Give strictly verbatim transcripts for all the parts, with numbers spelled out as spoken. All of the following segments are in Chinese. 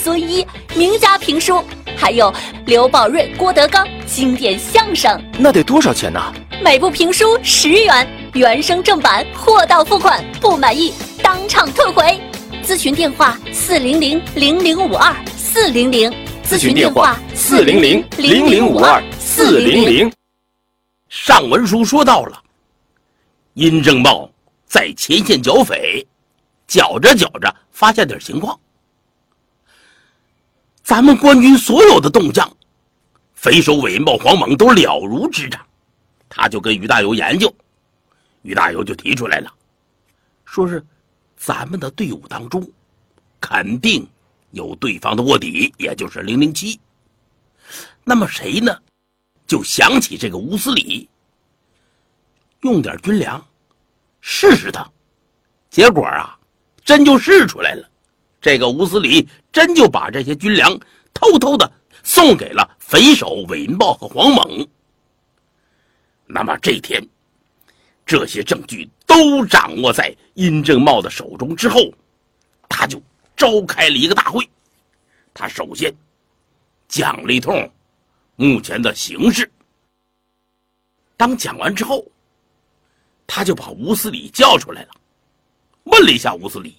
蓑衣名家评书，还有刘宝瑞、郭德纲经典相声。 那得多少钱呢？ 每部评书十元，原声正版，货到付款，不满意当场退回。咨询电话：四零零零零五二四零零。 咨询电话：四零零零零五二四零零。 上文书说到了，殷正茂在前线剿匪，剿着剿着发现点情况。咱们官军所有的动向，匪首韦茂、黄猛都了如指掌。他就跟于大猷研究，于大猷就提出来了，说是咱们的队伍当中肯定有对方的卧底，也就是零零七。那么谁呢？就想起这个吴思礼，用点军粮试试他。结果啊，真就试出来了。这个吴思礼真就把这些军粮偷偷的送给了匪首韦茂和黄猛。那么这天，这些证据都掌握在殷正茂的手中之后，他就召开了一个大会。他首先讲了一通目前的形势。当讲完之后，他就把吴思礼叫出来了，问了一下吴思礼：“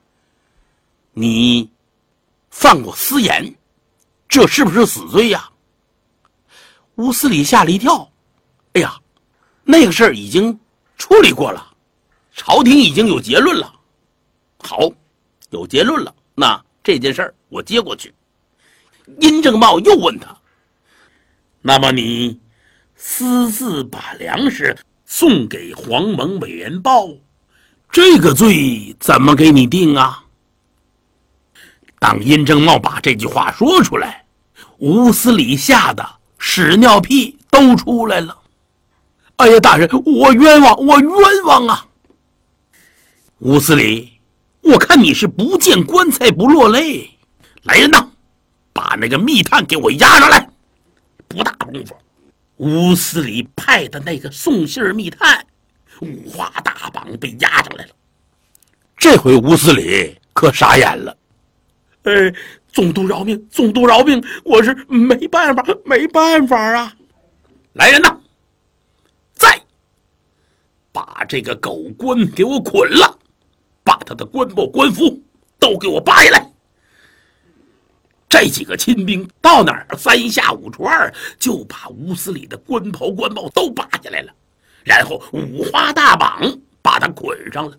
你犯过私盐，这是不是死罪呀？”吴思礼吓了一跳。哎呀，那个事儿已经处理过了，朝廷已经有结论了。好，有结论了，那这件事儿我接过去。殷正茂又问他：“那么你私自把粮食送给黄蒙委员报，这个罪怎么给你定啊？”当殷正茂把这句话说出来，吴思礼吓得屎尿屁都出来了。哎呀，大人，我冤枉，我冤枉啊！吴思礼，我看你是不见棺材不落泪。来人呐，把那个密探给我押上来。不大功夫，吴思礼派的那个送信密探五花大绑被押上来了。这回吴思礼可傻眼了。呃，总督饶命，总督饶命，我是没办法，没办法啊！来人呐，再把这个狗官给我捆了，把他的官帽官服都给我扒下来。这几个亲兵到哪儿，三下五除二就把吴思礼的官袍官帽都扒下来了，然后五花大绑把他捆上了。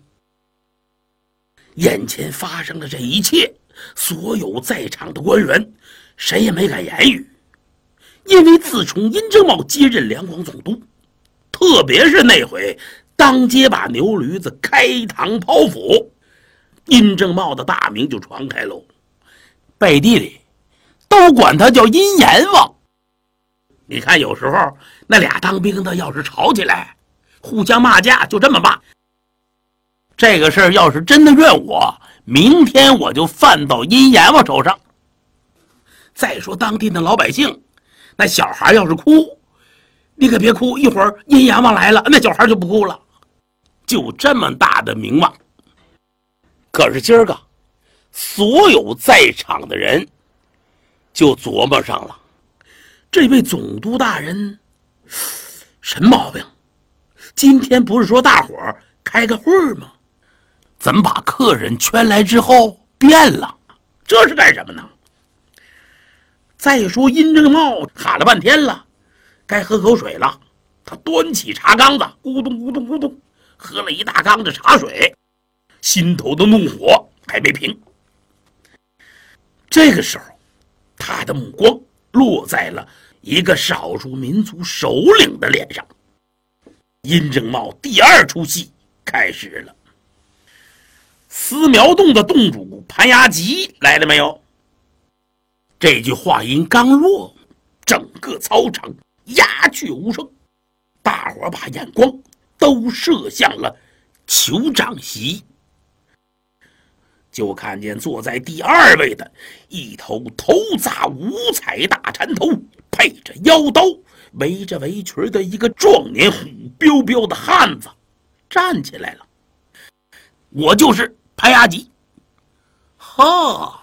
眼前发生的这一切，所有在场的官员谁也没敢言语，因为自从殷正茂接任两广总督，特别是那回当街把牛驴子开膛剖腹，殷正茂的大名就传开喽，背地里都管他叫殷阎王。你看有时候那俩当兵的要是吵起来，互相骂架，就这么骂。这个事儿要是真的怨我，明天我就犯到殷阎王手上。再说当地的老百姓，那小孩要是哭，你可别哭，一会儿殷阎王来了，那小孩就不哭了。就这么大的名望。可是今儿个所有在场的人就琢磨上了，这位总督大人什么毛病？今天不是说大伙儿开个会吗？怎么把客人圈来之后变了？这是干什么呢？再说殷正茂喊了半天了，该喝口水了。他端起茶缸子，咕咚咕咚咕咚喝了一大缸的茶水，心头的怒火还没平。这个时候，他的目光落在了一个少数民族首领的脸上。殷正茂第二出戏开始了。司苗洞的洞主潘牙吉来了没有？这句话音刚落，整个操场鸦雀无声，大伙把眼光都射向了酋长席。就看见坐在第二位的一头头扎五彩大缠头，配着腰刀，围着围裙的一个壮年虎彪彪的汉子站起来了。我就是潘牙吉。哈，